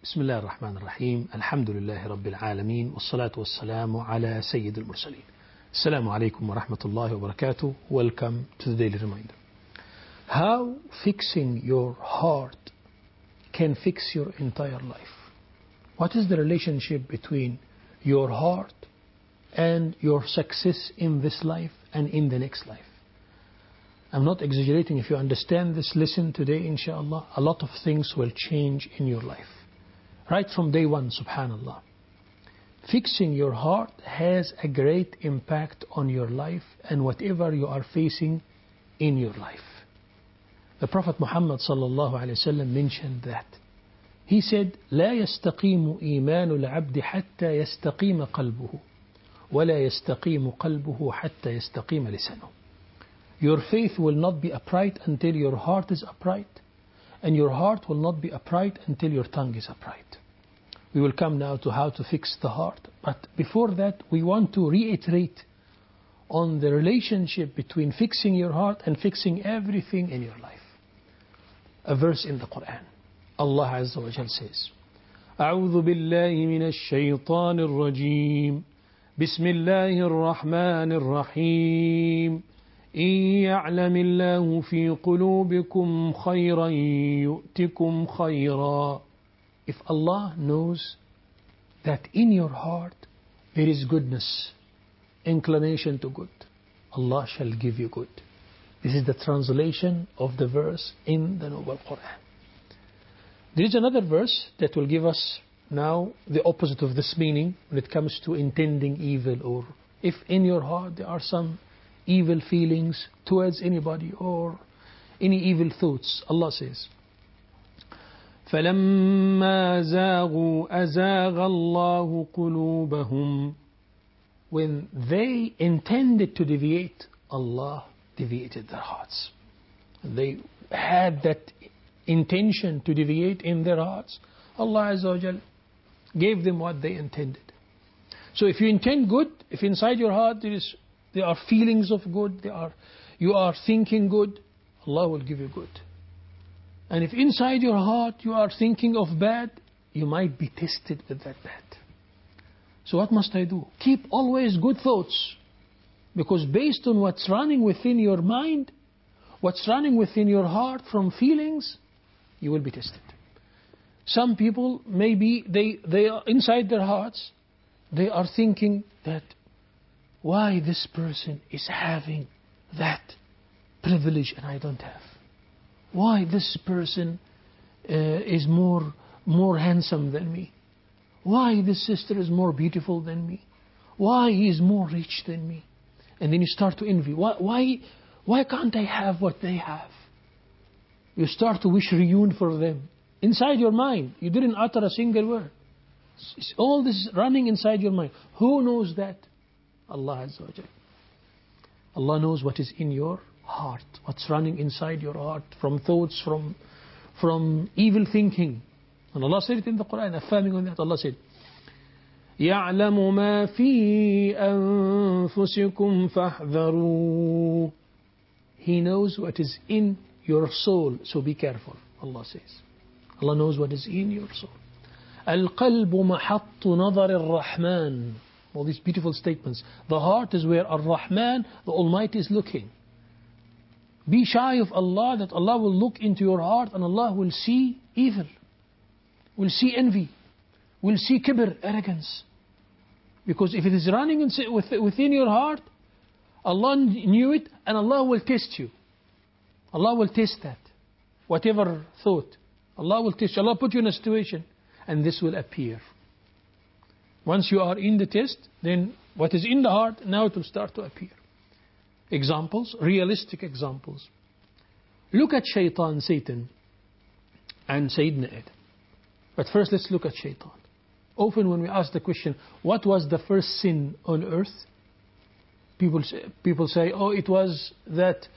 بسم الله الرحمن الرحيم. الحمد لله رب العالمين، والصلاة والسلام على سيد المرسلين. السلام عليكم ورحمة الله وبركاته. Welcome to the daily reminder. How fixing your heart can fix your entire life. What is the relationship between your heart and your success in this life and in the next life? I'm not exaggerating. If you understand this lesson today, inshallah, a lot of things will change in your life. Right from day one, subhanallah. Fixing your heart has a great impact on your life and whatever you are facing in your life. The Prophet Muhammad sallallahu alayhi wa sallam mentioned that. He said, لا يستقيم إيمان العبد حتى يستقيم قلبه ولا يستقيم قلبه حتى يستقيم لسانه. Your faith will not be upright until your heart is upright, and your heart will not be upright until your tongue is upright. We will come now to how to fix the heart, but before that we want to reiterate on the relationship between fixing your heart and fixing everything in your life. A verse in the Quran. Allah Azza wa Jal says, أعوذ بالله من الشيطان الرجيم بسم الله الرحمن الرحيم إن يعلم الله في قلوبكم خيرا يؤتكم خيرا. If Allah knows that in your heart there is goodness, inclination to good, Allah shall give you good. This is the translation of the verse in the Noble Quran. There is another verse that will give us now the opposite of this meaning when it comes to intending evil, or if in your heart there are some evil feelings towards anybody or any evil thoughts. Allah says, فَلَمَّا زَاغُوا أَزَاغَ اللَّهُ قُلُوبَهُمْ. When they intended to deviate, Allah deviated their hearts. They had that intention to deviate in their hearts. Allah Azza wa Jal gave them what they intended. So if you intend good, if inside your heart there are feelings of good, you are thinking good, Allah will give you good. And if inside your heart you are thinking of bad, you might be tested with that bad. So what must I do? Keep always good thoughts. Because based on what's running within your mind, what's running within your heart from feelings, you will be tested. Some people, maybe they are inside their hearts, they are thinking that why this person is having that privilege and I don't have. Why this person is more handsome than me? Why this sister is more beautiful than me? Why he is more rich than me? And then you start to envy. Why can't I have what they have? You start to wish reunion for them. Inside your mind, you didn't utter a single word. All this is running inside your mind. Who knows that? Allah Azza wa Jal. Allah knows what is in your heart, what's running inside your heart from thoughts, from evil thinking. And Allah said it in the Quran, affirming on that. Allah said, يَعْلَمُ مَا فِي أَنفُسِكُمْ فَاحْذَرُوا. He knows what is in your soul, so be careful. Allah says, Allah knows what is in your soul. الْقَلْبُ مَحَطُّ نَظَرِ الرَّحْمَنِ. All these beautiful statements. The heart is where Ar-Rahman, the Almighty, is looking. Be shy of Allah, that Allah will look into your heart and Allah will see evil, will see envy, will see kibr, arrogance. Because if it is running within your heart, Allah knew it and Allah will test you. Allah will test that. Whatever thought, Allah will test you. Allah put you in a situation and this will appear. Once you are in the test, then what is in the heart, now it will start to appear. Examples, realistic examples. Look at Satan, and Sayyidina Adam. But first let's look at Shaitan. Often when we ask the question, what was the first sin on earth? People say, oh, it was that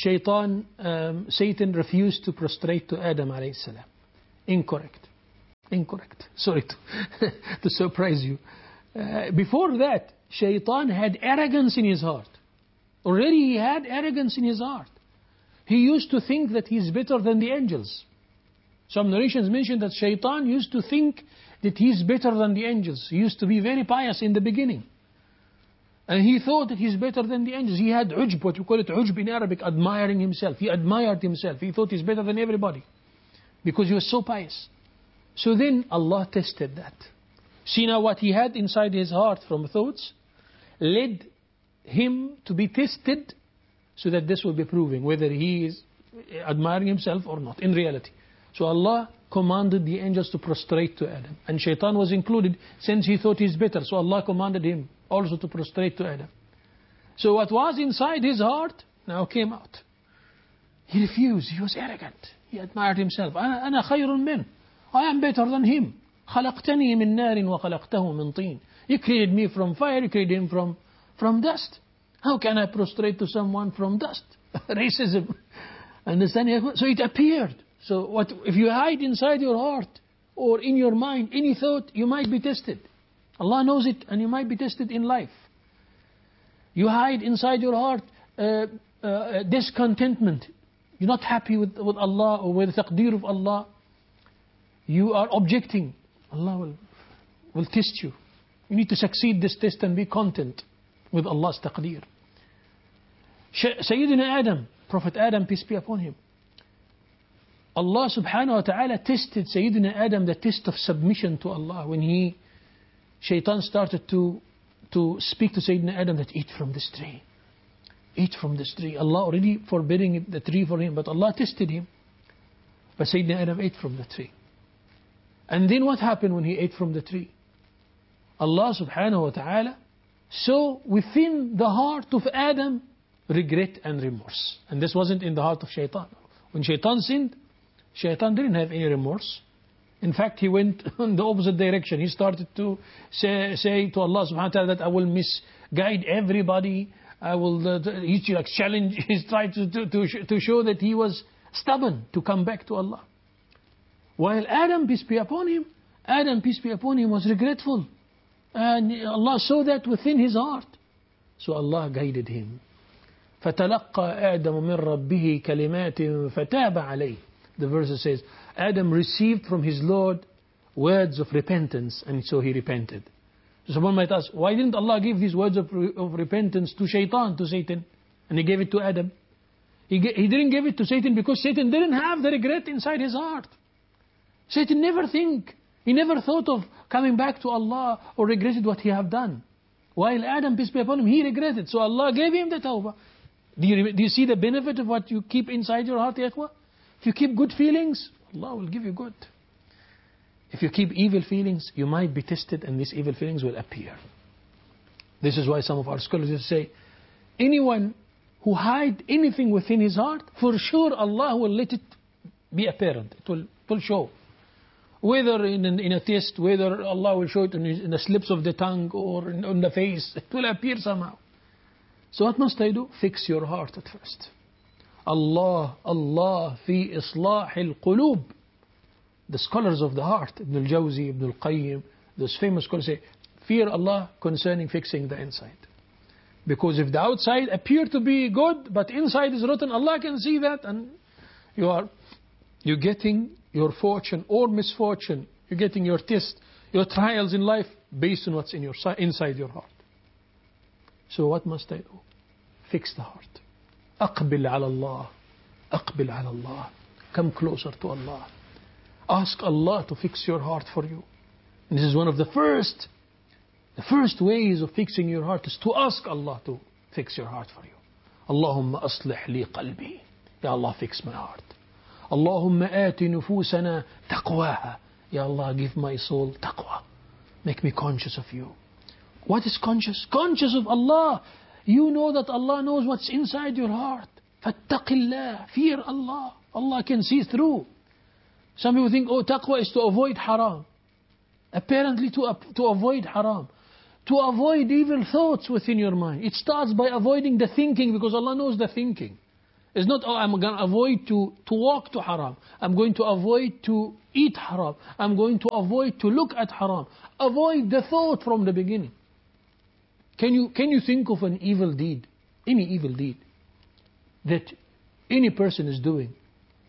Satan refused to prostrate to Adam alayhi salam. Incorrect. Sorry to surprise you. Before that, Shaitan had arrogance in his heart. Already he had arrogance in his heart. He used to think that he is better than the angels. Some narrations mention that Shaitan used to think that he's better than the angels. He used to be very pious in the beginning. And he thought that he's better than the angels. He had ujb, what we call it ujb in Arabic, admiring himself. He admired himself. He thought he's better than everybody because he was so pious. So then Allah tested that. See now what he had inside his heart from thoughts led him to be tested so that this will be proving whether he is admiring himself or not in reality. So Allah commanded the angels to prostrate to Adam. And Shaitan was included since he thought he's better. So Allah commanded him also to prostrate to Adam. So what was inside his heart now came out. He refused. He was arrogant. He admired himself. أنا خير منه. I am better than him. خلقتني من نار وخلقته من طين. You created me from fire. You created him from dust. How can I prostrate to someone from dust? Racism. Understand? So it appeared. So what if you hide inside your heart or in your mind any thought, you might be tested. Allah knows it, and you might be tested in life. You hide inside your heart discontentment. You're not happy with Allah or with the taqdeer of Allah. You are objecting. Allah will test you. You need to succeed this test and be content with Allah's taqdeer. Sayyidina Adam, Prophet Adam, peace be upon him. Allah subhanahu wa ta'ala tested Sayyidina Adam the test of submission to Allah when Shaitan started to speak to Sayyidina Adam that eat from this tree. Eat from this tree. Allah already forbidding the tree for him, but Allah tested him. But Sayyidina Adam ate from the tree. And then what happened when he ate from the tree? Allah subhanahu wa ta'ala saw within the heart of Adam regret and remorse. And this wasn't in the heart of Shaitan. When Shaitan sinned, Shaitan didn't have any remorse. In fact, he went in the opposite direction. He started to say to Allah subhanahu wa ta'ala that I will misguide everybody. I will challenge. He's trying to show that he was stubborn to come back to Allah. While Adam, peace be upon him, was regretful. And Allah saw that within his heart. So Allah guided him. فَتَلَقَّى آدَمُ مِنْ رَبِّهِ كَلِمَاتٍ فَتَابَ عَلَيْهِ. The verse says, Adam received from his Lord words of repentance, and so he repented. So someone might ask, why didn't Allah give these words of repentance to Satan, and He gave it to Adam? He didn't give it to Satan because Satan didn't have the regret inside his heart. Satan he never thought of coming back to Allah or regretted what he had done. While Adam, peace be upon him, he regretted. So Allah gave him the tawbah. Do you see the benefit of what you keep inside your heart, ya ikhwah? If you keep good feelings, Allah will give you good. If you keep evil feelings, you might be tested and these evil feelings will appear. This is why some of our scholars say, anyone who hide anything within his heart, for sure Allah will let it be apparent. It will show. Whether in a test, whether Allah will show it in the slips of the tongue or on the face, it will appear somehow. So what must I do? Fix your heart at first. Allah fi islahil qulub. The scholars of the heart, Ibn al-Jawzi, Ibn al-Qayyim, those famous scholars say, fear Allah concerning fixing the inside. Because if the outside appear to be good, but inside is rotten, Allah can see that, and you're getting your fortune or misfortune, you're getting your test, your trials in life based on what's in inside your heart. So what must I do? Fix the heart. أقبل على الله. أقبل على الله. Come closer to Allah. Ask Allah to fix your heart for you. And this is one of the first ways of fixing your heart is to ask Allah to fix your heart for you. Allahumma aslih li qalbi. Ya Allah, fix my heart. Allahumma ati nufusana taqwaha. Ya Allah, give my soul taqwa. Make me conscious of you. What is conscious? Conscious of Allah. You know that Allah knows what's inside your heart. Fattaqillah. Fear Allah. Allah can see through. Some people think, taqwa is to avoid haram. Apparently to avoid haram. To avoid evil thoughts within your mind. It starts by avoiding the thinking because Allah knows the thinking. It's not, I'm going to avoid to walk to haram. I'm going to avoid to eat haram. I'm going to avoid to look at haram. Avoid the thought from the beginning. Can you think of an evil deed, any evil deed, that any person is doing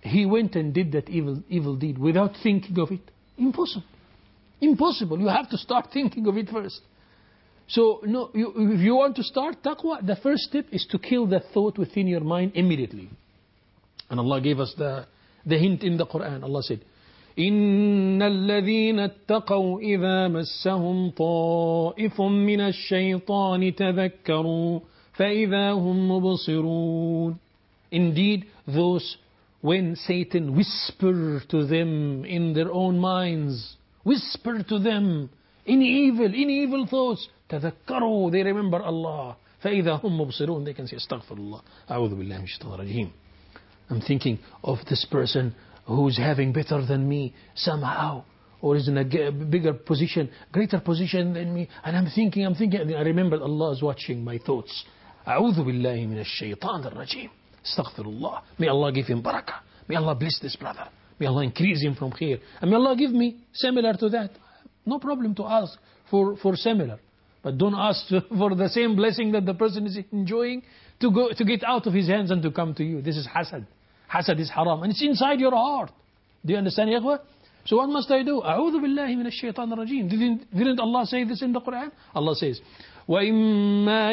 he went and did that evil deed without thinking of it? Impossible. Impossible. You have to start thinking of it first. So, no, if you want to start taqwa, the first step is to kill that thought within your mind immediately. And Allah gave us the hint in the Quran. Allah said, إِنَّ الَّذِينَ اتَّقَوْا إِذَا مَسَّهُمْ طَائِفٌ مِّنَ الشَّيْطَانِ تَذَكَّرُوا فَإِذَا هُمْ مُبْصِرُونَ. Indeed, those when Satan whisper to them in their own minds, whisper to them in evil thoughts, تذكروا, they remember Allah. فإذا هم مبصرون, they can say استغفر الله أعوذ بالله من الشيطان الرجيم. I'm thinking of this person who's having better than me somehow, or is in a bigger position, greater position than me, and I'm thinking, I remember Allah is watching my thoughts. أعوذ بالله من الشيطان الرجيم. Astaghfirullah. May Allah give him barakah. May Allah bless this brother. May Allah increase him from here. And may Allah give me similar to that. No problem to ask for similar. But don't ask for the same blessing that the person is enjoying to get out of his hands and to come to you. This is hasad. Hasad is haram. And it's inside your heart. Do you understand, ya ikhwah? So what must I do? أعوذ بالله من الشيطان الرجيم. Didn't Allah say this in the Quran? Allah says, وَإِمَّا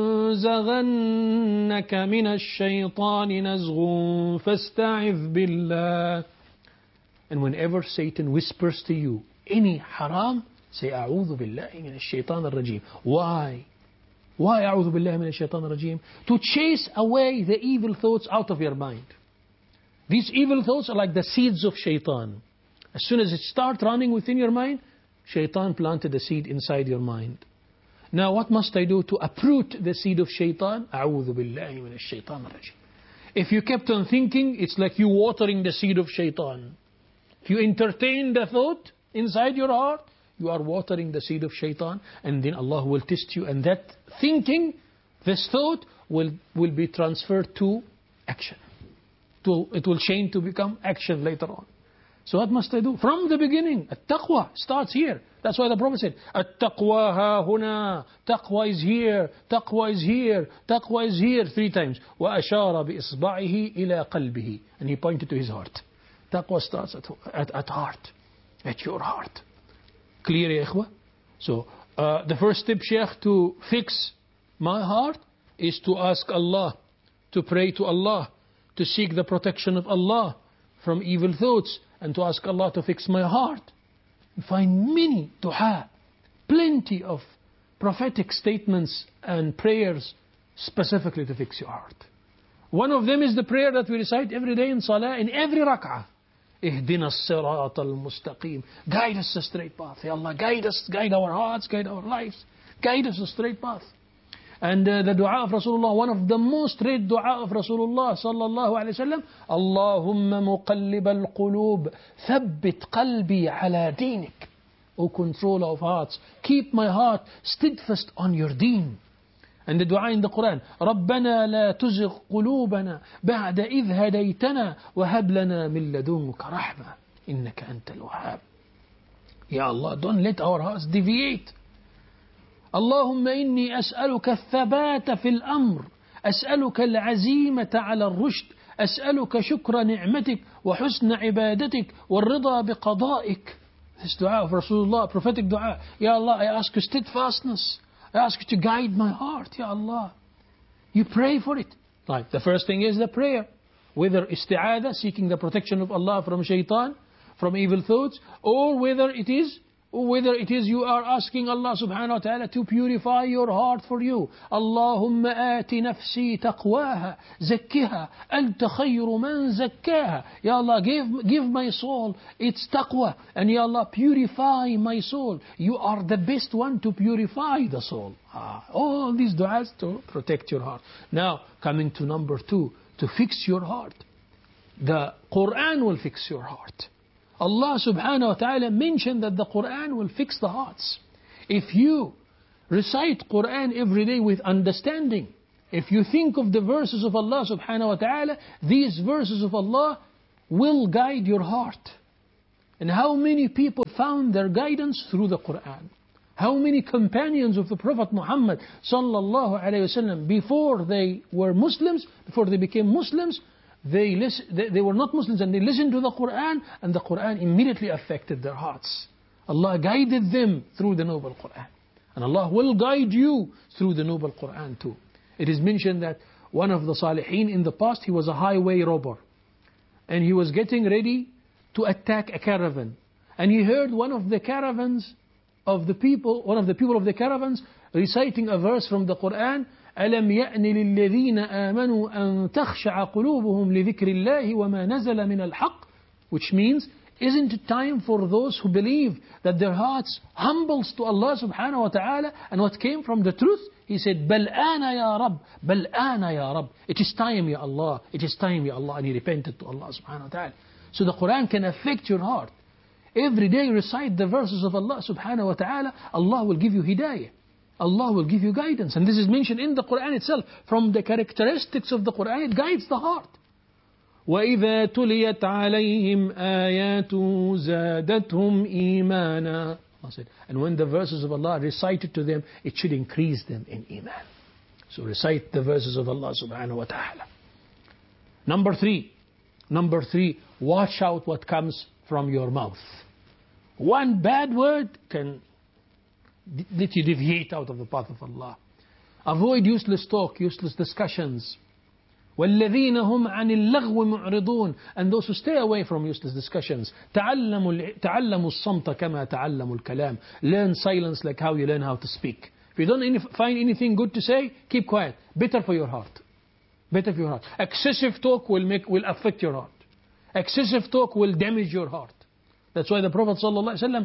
يَنزَغَنَّكَ مِنَ الشَّيْطَانِ نَزْغٌ فَاسْتَعِذْ بِاللَّهِ. And whenever Satan whispers to you any haram, say أعوذ بالله من الشيطان الرجيم. Why? Why أعوذ بالله من الشيطان الرجيم? To chase away the evil thoughts out of your mind. These evil thoughts are like the seeds of shaitan. As soon as it starts running within your mind, shaitan planted a seed inside your mind. Now what must I do to uproot the seed of shaitan? أعوذ بالله من الشيطان الرجيم. If you kept on thinking, it's like you watering the seed of shaitan. If you entertain the thought inside your heart, you are watering the seed of shaitan, and then Allah will test you, and that thinking, this thought will be transferred to action. It will change to become action later on. So what must I do? From the beginning, at-taqwa starts here. That's why the Prophet said, at-taqwa ha huna, taqwa is here, taqwa is here, taqwa is here 3 times. وَأَشَارَ بِإِصْبَعِهِ إِلَىٰ قَلْبِهِ. And he pointed to his heart. Taqwa starts at heart, at your heart. Clear, ya ikhwah? So, the first step, Shaykh, to fix my heart is to ask Allah, to pray to Allah, to seek the protection of Allah from evil thoughts, and to ask Allah to fix my heart. You find many dua, plenty of prophetic statements and prayers specifically to fix your heart. One of them is the prayer that we recite every day in salah, in every rak'ah. اهدنا الصراط المستقيم. Guide us to straight path. Ya Allah, guide us, guide our hearts, guide our lives, guide us to straight path. And the dua of Rasulullah, one of the most read dua of Rasulullah sallallahu alayhi wa sallam, Allahumma muqallib al-qulub, thabbit qalbi ala dinik. O controller of hearts, keep my heart steadfast on your deen. And the dua in the Quran, رَبَّنَا لَا تُزِغْ قُلُوبَنَا بَعْدَ إِذْ هَدَيْتَنَا وَهَبْ لَنَا مِن لَدُنْكَ رَحْمَةً إِنَّكَ أَنْتَ الْوَهَّابُ. Ya Allah, don't let our hearts deviate. اللهم إني أسألك الثبات في الأمر، أسألك العزيمة على الرشد، أسألك شكر نعمتك وحسن عبادتك والرضا بقضائك. This dua of Rasulullah, prophetic dua. Ya Allah, I ask you steadfastness. I ask you to guide my heart, Ya Allah. You pray for it. Right. The first thing is the prayer. Whether isti'adah, seeking the protection of Allah from shaitan, from evil thoughts, or whether it is you are asking Allah subhanahu wa ta'ala to purify your heart for you. Allahumma ati nafsi taqwaha, zakkiha, anta khayru man zakkaha. Ya Allah, give my soul its taqwa, and Ya Allah, purify my soul. You are the best one to purify the soul. All these du'as to protect your heart. Now, coming to number 2, to fix your heart. The Quran will fix your heart. Allah subhanahu wa ta'ala mentioned that the Quran will fix the hearts. If you recite Quran every day with understanding, if you think of the verses of Allah subhanahu wa ta'ala, these verses of Allah will guide your heart. And how many people found their guidance through the Quran? How many companions of the Prophet Muhammad sallallahu alayhi wa sallam, before they were Muslims, before they became Muslims, they were not Muslims and they listened to the Quran, and the Quran immediately affected their hearts. Allah guided them through the noble Quran. And Allah will guide you through the noble Quran too. It is mentioned that one of the Salihin in the past, he was a highway robber. And he was getting ready to attack a caravan. And he heard one of the people of the caravans reciting a verse from the Quran, أَلَمْ يَأْنِ لِلَّذِينَ آمَنُوا أَن تَخْشَعَ قُلُوبُهُمْ لِذِكْرِ اللَّهِ وَمَا نَزَلَ مِنَ الْحَقِّ, which means, isn't it time for those who believe that their hearts humbles to Allah subhanahu wa ta'ala and what came from the truth? He said, بَلْ آنَ يَا رَبِّ بَلْ آنَ يَا رَبِّ, it is time, Ya Allah, it is time, Ya Allah. And he repented to Allah subhanahu wa ta'ala. So the Quran can affect your heart. Every day recite the verses of Allah subhanahu wa ta'ala, Allah will give you hidayah. Allah will give you guidance. And this is mentioned in the Quran itself. From the characteristics of the Quran, it guides the heart. وَإِذَا تُلِيَتْ عَلَيْهِمْ آيَاتُهُ زَادَتْهُمْ إِيمَانًا. Allah said, and when the verses of Allah are recited to them, it should increase them in iman. So recite the verses of Allah subhanahu wa ta'ala. Number three, watch out what comes from your mouth. One bad word can let you deviate out of the path of Allah. Avoid useless talk, useless discussions. وَالَّذِينَ هُمْ عَنِ اللَّغْوِ مُعْرِضُونَ, and those who stay away from useless discussions. تَعَلَّمُوا الصَّمْتَ كَمَا تَعَلَّمُوا الْكَلَامِ. Learn silence like how you learn how to speak. If you don't find anything good to say, keep quiet. Better for your heart. Better for your heart. Excessive talk will affect your heart. Excessive talk will damage your heart. That's why the Prophet ﷺ,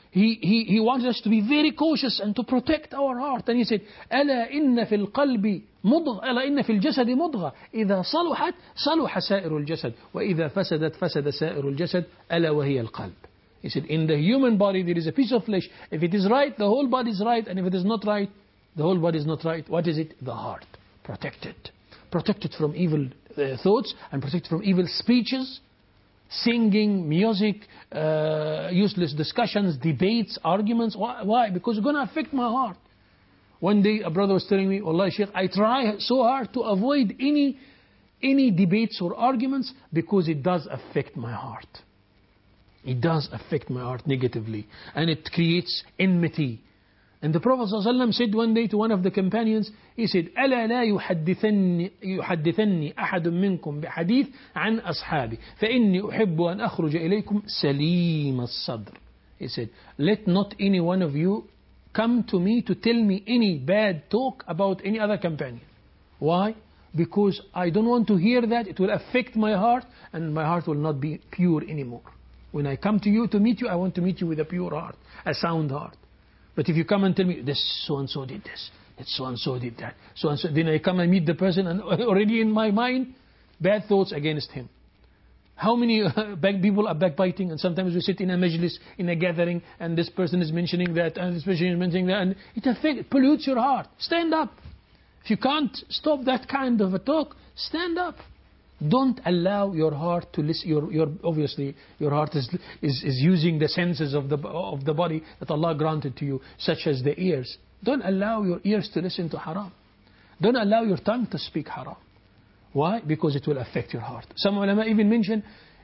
he wanted us to be very cautious and to protect our heart. And he said, أَلَا إِنَّ فِي الْقَلْبِ مُضْغَةً أَلَا إِنَّ فِي الْجَسَدِ مُضْغَةً إِذَا صَلُحَتْ صَلُحَ سَائِرُ الْجَسَدِ وَإِذَا فَسَدَتْ فَسَدَ سَائِرُ الْجَسَدِ أَلَا وَهِيَ الْقَلْبِ. He said, in the human body there is a piece of flesh. If it is right, the whole body is right. And if it is not right, the whole body is not right. What is it? The heart. Protect it. Protect it from evil thoughts and protect it from evil speeches, singing, music, useless discussions, debates, arguments. Why? Because it's going to affect my heart. One day a brother was telling me, Wallahi Shaykh, I try so hard to avoid any debates or arguments because it does affect my heart. It does affect my heart negatively. And it creates enmity. And the Prophet ﷺ said one day to one of the companions, he said, أَلَا لَا يُحَدِّثَنِّي أَحَدٌ مِّنْكُمْ بِحَدِيثٍ عَنْ أَصْحَابِي فَإِنِّي أُحِبُّ أَنْ أَخْرُجَ إِلَيْكُمْ سَلِيمَ الصَّدْرِ. He said, let not any one of you come to me to tell me any bad talk about any other companion. Why? Because I don't want to hear that. It will affect my heart and my heart will not be pure anymore. When I come to you to meet you, I want to meet you with a pure heart, a sound heart. But if you come and tell me, this so-and-so did this, that so-and-so did that, so-and-so, then I come and meet the person and already in my mind, bad thoughts against him. How many people are backbiting, and sometimes we sit in a majlis, in a gathering, and this person is mentioning that, and this person is mentioning that, and it pollutes your heart. Stand up. If you can't stop that kind of a talk, stand up. Don't allow your heart to listen. Obviously, your heart is using the senses of the body that Allah granted to you, such as the ears. Don't allow your ears to listen to haram. Don't allow your tongue to speak haram. Why? Because it will affect your heart. Some ulama even mention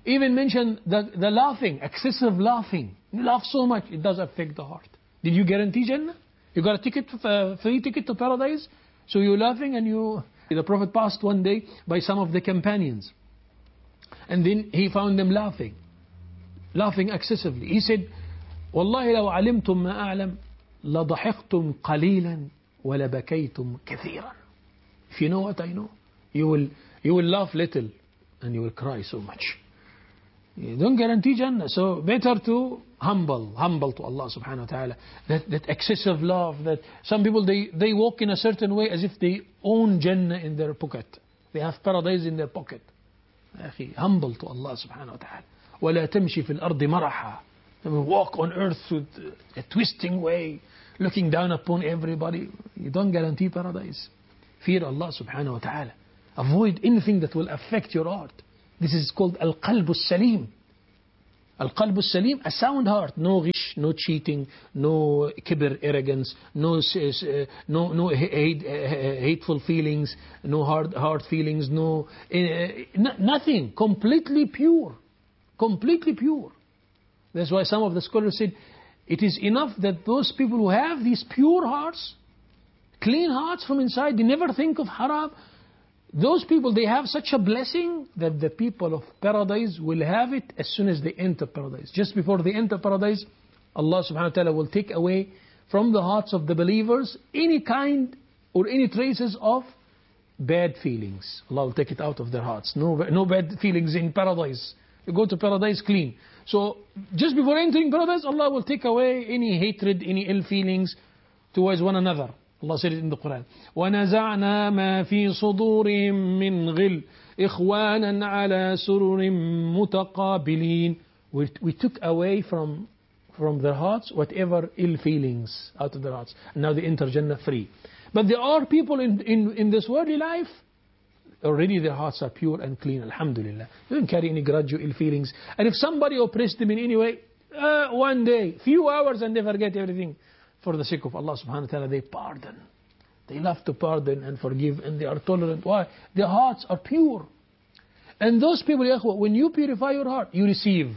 the laughing, excessive laughing. You laugh so much, it does affect the heart. Did you guarantee Jannah? You got a free ticket to paradise? So you're laughing and you... The Prophet passed one day by some of the companions. And then he found them laughing excessively. He said, وَاللَّهِ لَوْ عَلِمْتُم مَا أَعْلَمْ لَضَحِقْتُمْ قَلِيلًا وَلَبَكَيْتُمْ كَثِيرًا. If you know what I know, you will laugh little and you will cry so much. You don't guarantee Jannah. So better to humble to Allah subhanahu wa ta'ala. That excessive love, that some people they walk in a certain way as if they own Jannah in their pocket. They have paradise in their pocket. Humble to Allah subhanahu wa ta'ala. وَلَا تَمْشِ فِي الْأَرْضِ مَرَحًا. Walk on earth with a twisting way, looking down upon everybody. You don't guarantee paradise. Fear Allah subhanahu wa ta'ala. Avoid anything that will affect your heart. This is called Al-Qalb Al-Salim. Al-Qalb al-Salim, a sound heart, no ghish, no cheating, no kibr, arrogance, no hateful feelings, no hard feelings, nothing, completely pure, completely pure. That's why some of the scholars said, it is enough that those people who have these pure hearts, clean hearts from inside, they never think of haram. Those people, they have such a blessing that the people of paradise will have it as soon as they enter paradise. Just before they enter paradise, Allah subhanahu wa ta'ala will take away from the hearts of the believers any kind or any traces of bad feelings. Allah will take it out of their hearts. No bad feelings in paradise. You go to paradise clean. So just before entering paradise, Allah will take away any hatred, any ill feelings towards one another. Allah said it in the Quran. وَنَزَعْنَا مَا فِي صُدُورِهِم مِّنْ غِلٍّ إِخْوَانًا عَلَى سُرُرٍ مُتَقَابِلِينَ. We took away from their hearts whatever ill feelings out of their hearts. And now they enter Jannah free. But there are people in this worldly life, already their hearts are pure and clean, alhamdulillah. They don't carry any grudge or ill feelings. And if somebody oppressed them in any way, one day, few hours and they forget everything. For the sake of Allah subhanahu wa ta'ala, they pardon. They love to pardon and forgive, and they are tolerant. Why? Their hearts are pure. And those people, when you purify your heart, you receive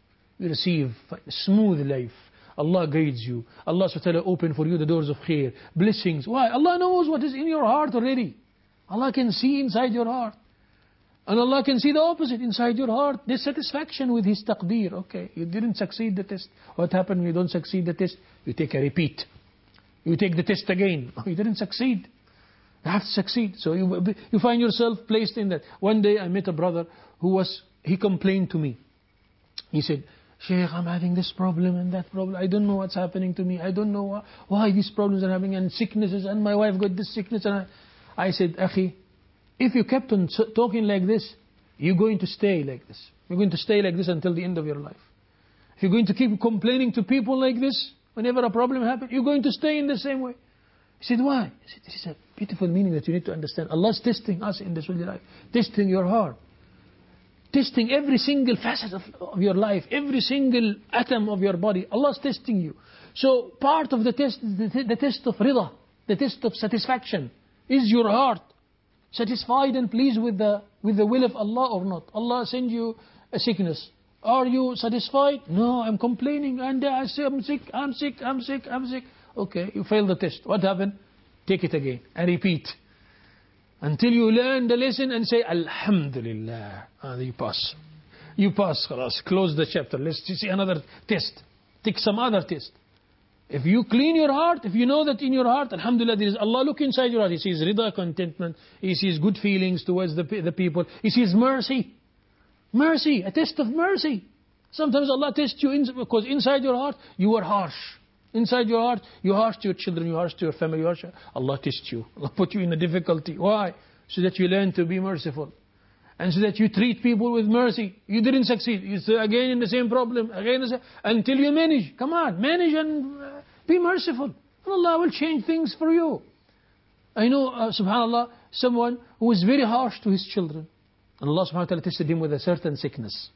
smooth life. Allah guides you. Allah subhanahu wa ta'ala open for you the doors of khair, blessings. Why? Allah knows what is in your heart already. Allah can see inside your heart. And Allah can see the opposite inside your heart. Dissatisfaction with His taqdeer. Okay, you didn't succeed the test. What happened when you don't succeed the test? You take a repeat. You take the test again. Oh, you didn't succeed. You have to succeed. So you find yourself placed in that. One day I met a brother he complained to me. He said, Shaykh, I'm having this problem and that problem. I don't know what's happening to me. I don't know why these problems are happening, and sicknesses, and my wife got this sickness. And I said, Akhi, if you kept on talking like this, you're going to stay like this. You're going to stay like this until the end of your life. If you're going to keep complaining to people like this, whenever a problem happens, you're going to stay in the same way. He said, why? He said, this is a beautiful meaning that you need to understand. Allah's testing us in this worldly life. Testing your heart. Testing every single facet of your life. Every single atom of your body. Allah's testing you. So part of the test is the test of rida. The test of satisfaction. Is your heart satisfied and pleased with the will of Allah or not? Allah send you a sickness. Are you satisfied? No, I'm complaining and I say I'm sick. Okay, you failed the test. What happened? Take it again and repeat. Until you learn the lesson and say, Alhamdulillah. You pass. You pass, khalas. Close the chapter. Let's see another test. Take some other test. If you clean your heart, if you know that in your heart, alhamdulillah, there is Allah look inside your heart. He sees rida, contentment. He sees good feelings towards the people. He sees mercy. Mercy, a test of mercy. Sometimes Allah tests you because inside your heart, you are harsh. Inside your heart, you harsh to your children, you harsh to your family. Allah tests you. Allah put you in a difficulty. Why? So that you learn to be merciful. And so that you treat people with mercy. You didn't succeed. You still again in the same problem. Until you manage. Come on, manage and be merciful. And Allah will change things for you. I know, subhanAllah, someone who was very harsh to his children. And Allah subhanahu wa ta'ala tested him with a certain sickness.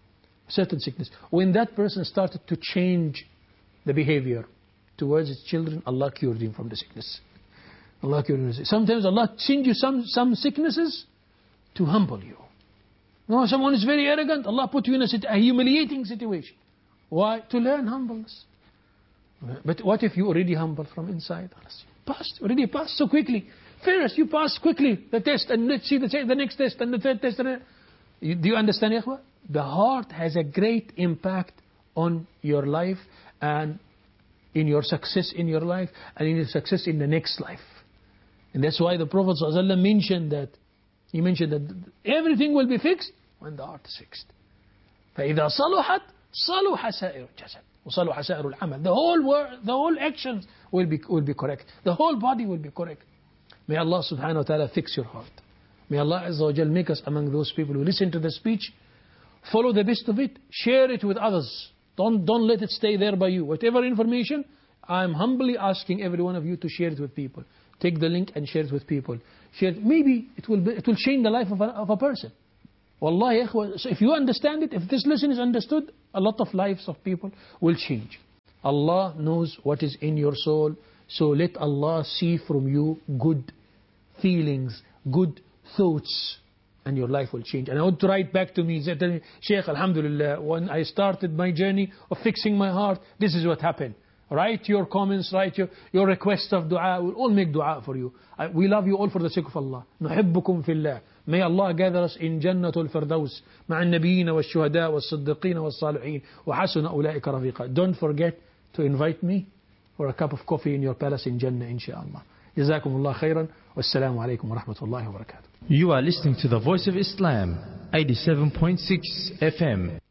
When that person started to change the behavior towards his children, Allah cured him from the sickness. Allah cured him. Sometimes Allah sends you some sicknesses to humble you. No, someone is very arrogant, Allah put you in a humiliating situation. Why? To learn humbleness. But what if you already humble from inside? Already passed so quickly. First, you pass quickly the test, and let's see the next test and the third test. Do you understand, Ikhwa? The heart has a great impact on your life and in your success in your life and in your success in the next life. And that's why the Prophet ﷺ mentioned that everything will be fixed when the heart is fixed. فَإِذَا صَلُحَتْ صَلُحَ سَائِرُ الْجَسَدِ وَصَلُحَ سَائِرُ الْعَمَلِ. The whole actions will be correct. The whole body will be correct. May Allah subhanahu wa ta'ala fix your heart. May Allah Azza wa Jal make us among those people who listen to the speech, follow the best of it, share it with others. Don't let it stay there by you. Whatever information, I'm humbly asking every one of you to share it with people. Take the link and share it with people. Share it. Maybe it will change the life of a person. Wallahi, so if you understand it, if this lesson is understood, a lot of lives of people will change. Allah knows what is in your soul, so let Allah see from you good feelings, good thoughts, and your life will change. And I want to write back to me, tell me, Shaykh, Alhamdulillah, when I started my journey of fixing my heart, this is what happened. Write your comments, write your requests of dua. We'll all make dua for you. We love you all for the sake of Allah. نحبكم في الله. May Allah gather us in جنة الفردوس مع النبيين والشهداء والصديقين والصالحين وحسن أولئك رفيقا. Don't forget to invite me for a cup of coffee in your palace in Jannah, inshallah. جزاكم الله خيرا والسلام عليكم ورحمة الله وبركاته. You are listening to the Voice of Islam, 87.6 FM.